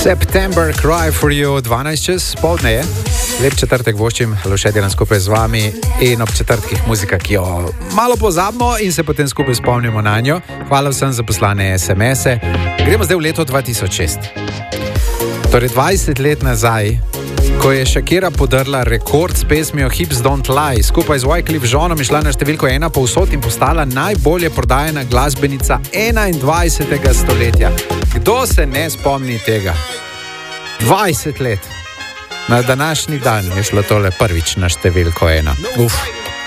September Cry for You, 12 čez poldne je. Lep četrtek voščim, Lušediran skupaj z vami in ob četrtkih muzika, ki jo malo pozabimo in se potem skupaj spomnimo na njo. Hvala vsem za poslane SMS-e. Gremo zdaj v leto 2006. Torej 20 let nazaj, ko je Shakira podrla rekord s pesmijo Hips Don't Lie, skupaj z Wyclef Jeanom je šla na številko 1 povsod in postala najbolje prodajana glasbenica 21. stoletja. Kdo se ne spomni tega? 20 let. Na današnji dan je šlo tole prvič na številko 1. Uf.